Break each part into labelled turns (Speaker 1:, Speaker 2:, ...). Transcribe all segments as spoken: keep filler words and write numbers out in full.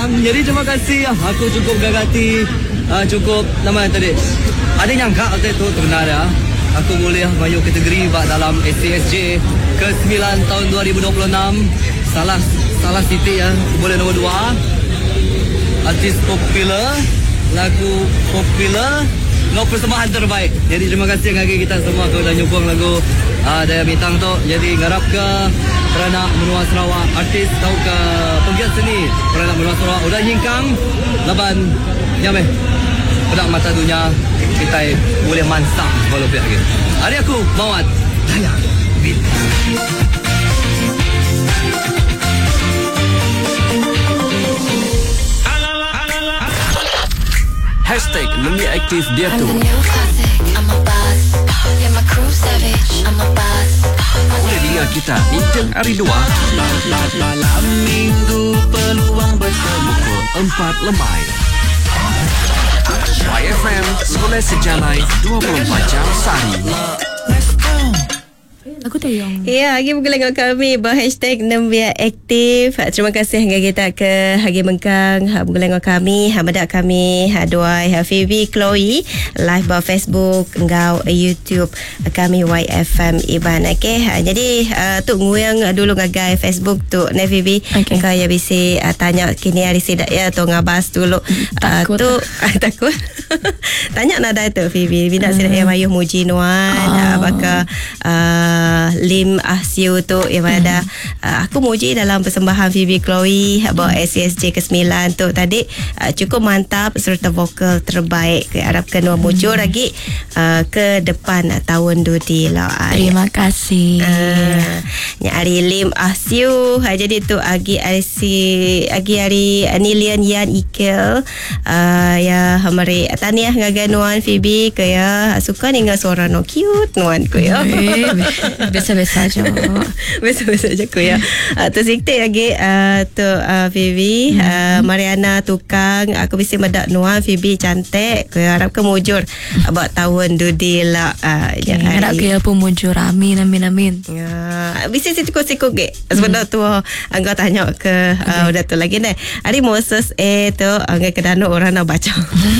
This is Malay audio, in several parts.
Speaker 1: hilang. Jadi terima kasih. Aku cukup gagati, uh, cukup nama tadi. Ada nyangka waktu itu benar ya. Aku boleh mayu kategori bak dalam S C S J ke sembilan tahun dua ribu dua puluh enam. Salah salah Siti ya. Boleh nombor dua. Artis popular, lagu popular, lagu persembahan terbaik. Jadi terima kasih kepada kita semua kau dah nyokong lagu uh, Daya Bintang tu. Jadi garap ke Peranak Menua Sarawak, artis tahu ke penggiat seni Peranak Menua Sarawak udah nyingkang laban nyameh pedak mata dunia kita boleh mansak kalau pihak lagi. Hari aku Mawat Daya Bintang.
Speaker 2: Hashtag lebih aktif dia tu. Boleh dengar kita Intern hari dua
Speaker 3: Malam minggu peluang bersama
Speaker 2: pukul empat lemai. Y F M Sekolah Sejalai dua puluh empat jam sehari.
Speaker 4: Aku tayang.
Speaker 5: Ya, lagi bergelar dengan kami berhashtag Nembia Aktif. Terima kasih hingga kita ke Hagi Mengkang bergelar dengan kami, habadak kami Haduai Hafibi Chloe live ber Facebook engkau YouTube kami Y F M Iban. Okey, jadi uh, tu nguyang dulu ngagai Facebook tu Nevibi. Okay. Engkau ya bisa uh, tanya kini hari sidak ya tu ngabas dulu.
Speaker 4: Takut.
Speaker 5: Uh, tu uh, takut. Tanya nada tu Fibi. Bina hmm. sidak ya mayuh muji nuan oh. Apakah uh, Lim Ahsiu tu yang ada hmm. uh, aku muji dalam persembahan Phoebe Chloe bawa S C S J ke sembilan tu tadi uh, cukup mantap serta vokal terbaik. Harapkan hmm. mujur lagi uh, ke depan uh, tahun dudi lah.
Speaker 4: Terima kasih.
Speaker 5: Uh, nyari Lim Ahsiu. Uh, jadi tu agi si agi hari Nilian Yan Ikel uh, ya hamari taniah ngaganuan Phoebe ke ya suka dengan suara no cute nuan ku ya.
Speaker 4: Biasa-biasa aja.
Speaker 5: Biasa-biasa aja ku ya. Uh, tu sikit lagi uh, tu uh, Phoebe, hmm. uh, Mariana tukang, aku bisa medak nuan Phoebe cantik. Ku harap ke mujur hmm. buat tahun dudi lah. Uh,
Speaker 4: okay. Harap ke pun mujur. Amin amin amin.
Speaker 5: Ya, bisa sikut-sikut ke. Sebenarnya tu angga tanya ke uh, udah tu lagi nih. Hari Moses eh tu angga kedano orang nak baca.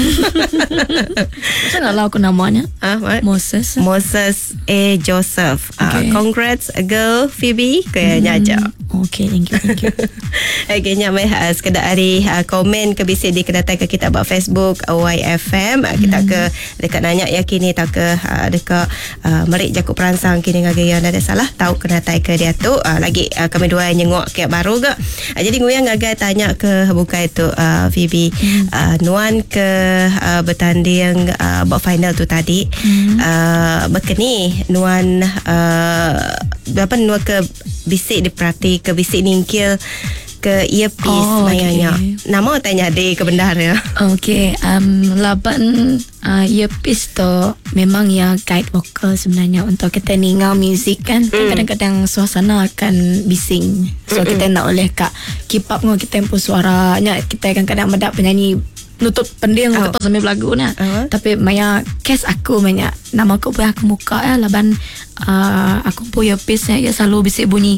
Speaker 4: Macam nak lau aku namanya?
Speaker 5: Ah, uh,
Speaker 4: Moses.
Speaker 5: Moses eh Joseph.
Speaker 4: Okay.
Speaker 5: Uh, congrats girl Phoebe kayaknya
Speaker 4: hmm.
Speaker 5: aja.
Speaker 4: Okay, thank you, thank you.
Speaker 5: Okay, nyamai uh, sekedar hari uh, komen ke bisik di kedatai ke kita buat Facebook uh, Y F M. Uh, kita hmm. ke dekat nanya ya kini tak ke uh, dekat uh, merik jakuk peransang kini ngagaya ada salah tahu kedatai ke dia tu uh, lagi uh, kami dua nyengok ke baru ke. Uh, jadi nguyang ngagai tanya ke buka itu uh, Phoebe hmm. uh, nuan ke uh, bertanding uh, buat final tu tadi. Hmm. Uh, berkeni nuan uh, apa nuan ke bisik diperhati ke bisik ningkil ke earpiece
Speaker 4: oh,
Speaker 5: mayanya.
Speaker 4: Okay.
Speaker 5: Nama tanya deh ke bendar ya.
Speaker 4: Okay, um, laban uh, earpiece tu memang ya guide vokal sebenarnya untuk kita dengar music kan. Mm. Kadang-kadang suasana akan bising. So Mm-mm. kita nak oleh kak keep up dengan kita tempo suaranya. Kita kadang-kadang medak penyanyi nutup pending oh. atau sambil lagu nah. Uh-huh. Tapi maya case aku banyak nama aku boleh aku muka ya laban uh, aku punya earpiece ya selalu bisik bunyi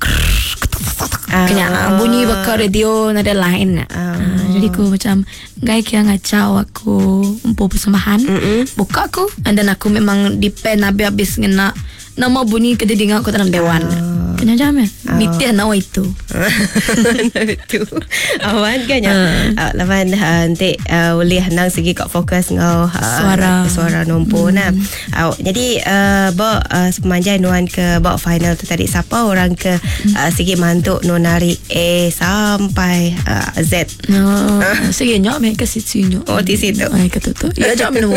Speaker 4: uh, kena bunyi bakal radio nada lain. Uh, uh, jadi aku macam gaya kira ngacau aku empu persembahan mm-mm. buka aku and then aku memang depend habis-habis ngena nama bunyi ke dengar aku dalam dewan. Uh. Kena jam ya. Uh. Mitia nawa itu.
Speaker 5: Itu. Awan kan ya. Uh. Lawan uh, nanti uh, boleh nang segi kau fokus ngau uh,
Speaker 4: suara
Speaker 5: suara nompo hmm. nah. Uh, jadi uh, bawa uh, semanjai nuan ke bawa final tu tadi siapa orang ke hmm. uh, segi mantuk nonari A sampai uh, Z.
Speaker 4: Oh, uh. segi nyok me ke situ nyok.
Speaker 5: Oh di situ.
Speaker 4: Ai ke tu tu. Ya jam nemu.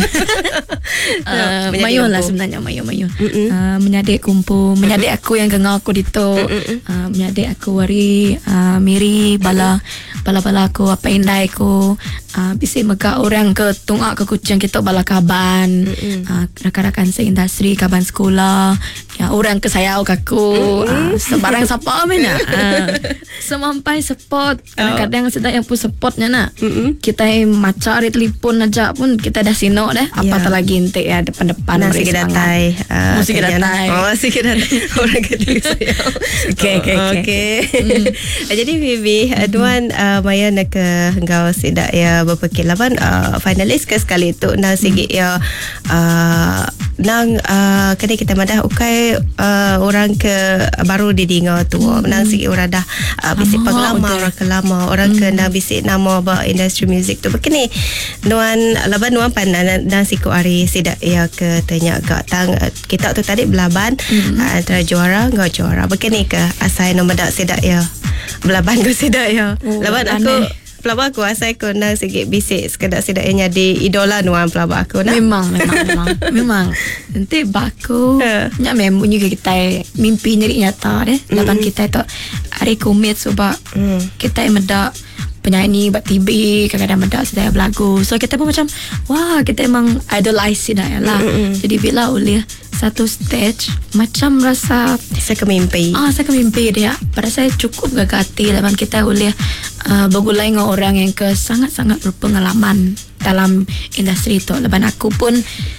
Speaker 4: uh, Mayu lah sebenarnya mayu mayu. Uh, menyadik kumpul, menyadik aku yang gengar aku dito. Uh, menyadik aku wari uh, Miri bala bala-bala aku apa indai aku uh, bisa mega orang ke tungak ke kucing kita bala kaban uh, rakan-rakan seindustri kaban sekolah Ya, orang kesayau kaku uh, sebarang siapa mana uh, semampai support kadang-kadang oh. sedang yang pun supportnya nak mm-hmm. kita macam hari telefon aja pun kita dah sino dah apa yeah. tak lagi ente ya depan-depan
Speaker 5: nah, sikit datai uh,
Speaker 4: sikit datai
Speaker 5: oh sikit datai orang kedua saya
Speaker 4: okey okey okey
Speaker 5: jadi Vivi mm-hmm. tuan uh, Maya nak ke engkau sidak ya berpekalaman uh, finalis ke sekali tu nang sikit mm. ya uh, nang uh, kini kita madah ukai Uh, orang ke baru didengar tu hmm. nang sikit orang dah uh, bisik pengalaman orang ke lama orang hmm. ke nang bisik nama ba industri muzik tu begini nuan laban nuan pandang nang sikit hari sidak ya ke tanya gak tang uh, kita tu tadi belaban hmm. uh, antara juara enggak juara begini ke asai nama dak sidak ya belaban ke sidak ya oh, laban aku pelabak aku asal aku nak sikit bisik sekedar sedaknya di idola nuan pelabak aku nak.
Speaker 4: Memang memang memang memang nanti baku nya memang juga kita mimpi nyeri nyata deh laban kita itu hari komit sebab mm. kita meda penyanyi buat T V kadang-kadang meda sedaya berlagu so kita pun macam wah kita emang idolize sih dah lah mm-hmm. jadi bila oleh satu stage macam rasa
Speaker 5: saya kemimpi
Speaker 4: ah saya kemimpi dia pada saya cukup gagati laban kita oleh uh, bergulai dengan orang yang ke sangat-sangat berpengalaman dalam industri itu laban aku pun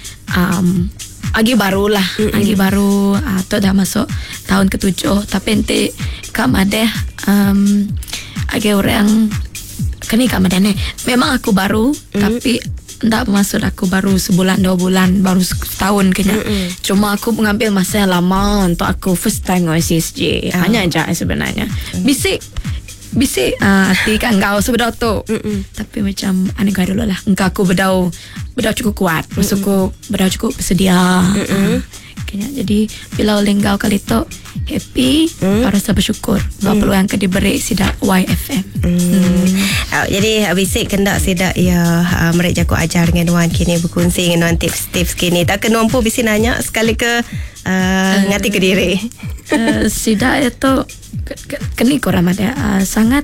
Speaker 4: um, agi baru lah mm-hmm. agi baru uh, tu dah masuk tahun ketujuh tapi nanti kam ada um, agi orang kini kam ada ni memang aku baru mm-hmm. tapi tak maksud aku baru sebulan dua bulan baru setahun kena mm-hmm. cuma aku mengambil masa yang lama untuk aku first time O C S J oh. hanya aja sebenarnya mm-hmm. bisik bisik uh, hati kan kau sebenar tu mm-hmm. tapi macam aneh kau dulu lah engkau aku berdau berdau cukup kuat mm-hmm. maksudku berdau cukup bersedia mm-hmm. uh, jadi bila oleh engkau kali tu happy mm. rasa bersyukur bahawa mm. peluang ke diberi sidak Y F M mm. Mm.
Speaker 5: Uh, jadi bisik kendak sidak ya uh, mereka jago ajar dengan nuan kini berkongsi dengan nuan tips-tips kini tak kena mampu bisik nanya sekali ke uh, uh, ngati ke diri
Speaker 4: uh, sidak itu kini korang ada uh, sangat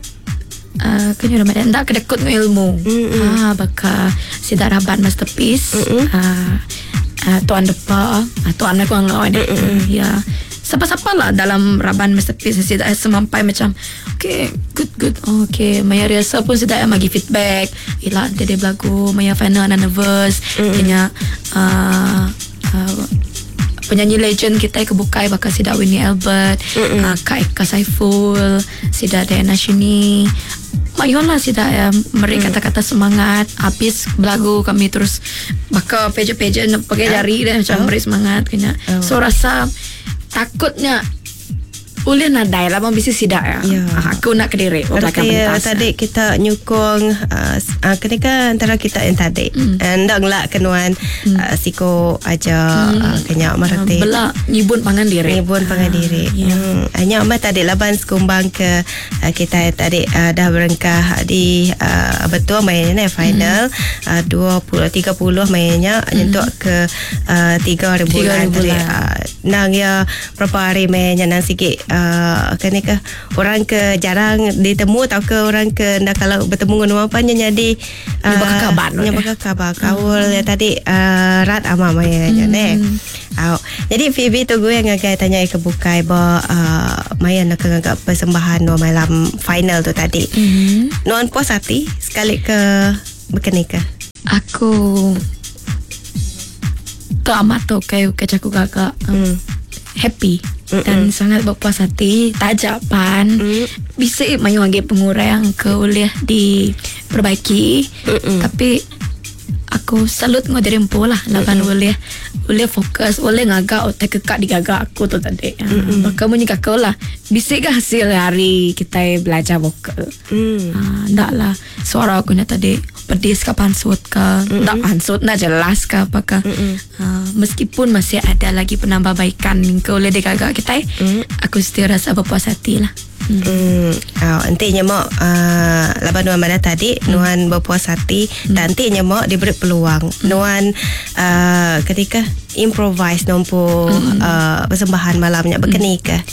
Speaker 4: uh, kini orang ada tak kedekut ilmu ah baka sidak raban masterpiece ah Uh, tuan depa uh, tuan aku ngau ada uh, ya siapa-siapa lah dalam raban masterpiece saya semampai macam okay good good oh, okay Maya rasa pun saya bagi feedback ila dia berlagu Maya final and nervous kena uh, uh, penyanyi legend kita kebukai bakal sida Winnie Albert uh, Kak Eka Saiful sida Diana Shini Mayolah sida ya, mereka hmm. kata-kata semangat habis berlagu kami terus bakal peja-peja pakai jari dan macam oh. beri semangat kena oh. so rasa takutnya boleh nadai lah bisa sida ya. ya. Aku nak ke diri.
Speaker 5: Berarti ya, tadi kita nyukong uh, uh, ketika antara kita yang tadi mm. ndak ngelak kenuan mm. uh, siko aja mm. uh, kenyak marati.
Speaker 4: Bela nyibun pangan diri.
Speaker 5: Nyibun pangan ah, diri. Ya. Hmm. Hanya amat tadi laban sekumbang ke uh, kita tadi uh, dah berengkah di uh, betul mainnya final mm. uh, dua puluh tiga puluh mainnya mm. nyentuk ke uh, tiga ribu bulan. Uh, nang ya berapa hari mainnya nang sikit Uh, kan ke orang ke jarang ditemu atau ke orang ke nak kalau bertemu dengan apa nya jadi
Speaker 4: uh, bakal kabar
Speaker 5: nya bakal kabar kaul ya tadi uh, rat ama maya nya ne au jadi Phoebe tu gue yang agak tanya ke bukai ba uh, maya nak agak persembahan no malam final tu tadi mm-hmm. non puas hati sekali ke berkenika
Speaker 4: aku tu amat tu kayak kecaku kakak mm. happy Mm-mm. dan sangat berpuas hati tajapan mm. bisa mayu lagi pengurang ke oleh diperbaiki Mm-mm. tapi aku salut ngau dari empu lah laban oleh oleh fokus oleh ngagak otak kekak digagak aku tu tadi maka bunyi kakak lah bisa ke hasil hari kita belajar vokal mm. uh, ndak lah suara aku ni tadi pedis ke pansut ke ndak pansut nak jelas ke apakah uh, meskipun masih ada lagi penambahbaikan ke oleh digagak kita mm. aku still rasa berpuas hati lah. Hmm.
Speaker 5: Hmm. Oh, nantinya mak uh, laban nuan mana tadi hmm. nuan berpuas hati hmm. dan nantinya mak diberi peluang hmm. nuan uh, ketika improvise nompo hmm. uh, persembahan malamnya berkenika.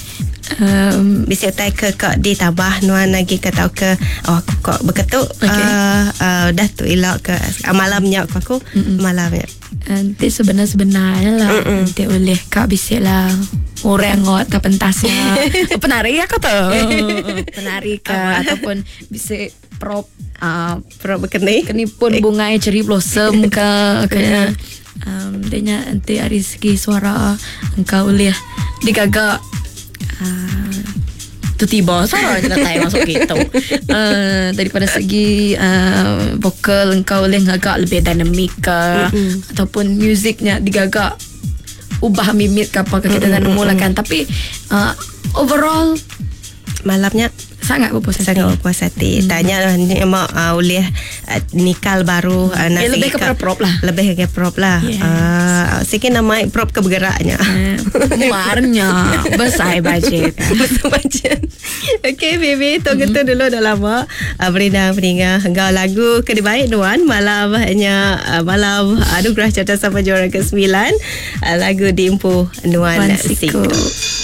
Speaker 4: um,
Speaker 5: Bisa utai ke kak ditambah nuan lagi kata ke oh aku kok berketuk
Speaker 4: Okay.
Speaker 5: uh, uh, dah tu elok ke uh, malamnya aku aku malamnya.
Speaker 4: nanti sebenar-sebenarnya lah
Speaker 5: Mm-mm.
Speaker 4: nanti oleh Kak bisik lah orang ngot ke pentasnya penari aku tu penari ke ataupun bisik prop uh,
Speaker 5: Pro berkeni.
Speaker 4: keni pun bunga cherry blossom ke kena um, dia nanti dari segi suara engkau boleh digagak uh, tu tiba suara je tak masuk gitu uh, daripada segi uh, vokal engkau boleh ngagak lebih dinamik ke ataupun musiknya digagak ubah mimik ke apa ke kita dan mulakan tapi uh, overall
Speaker 5: Malamnya
Speaker 4: sangat berpuas hati.
Speaker 5: sangat berpuas hati. Hmm. Tanya ni mak uh, oleh uh, nikal baru uh,
Speaker 4: Eh, lebih kepada prop lah.
Speaker 5: Lebih ke prop lah.
Speaker 4: Yes.
Speaker 5: Uh, sikit nama prop ke bergeraknya.
Speaker 4: Eh, Warnya besar bajet.
Speaker 5: Betul macam. Okey baby, tunggu tu dulu dah lama. Uh, Berina Beringa enggau lagu kena baik Nuan malamnya uh, malam anugerah Carta Sama Juara ke sembilan uh, lagu Dimpu Nuan
Speaker 4: Wan
Speaker 5: Siko.
Speaker 4: Siko.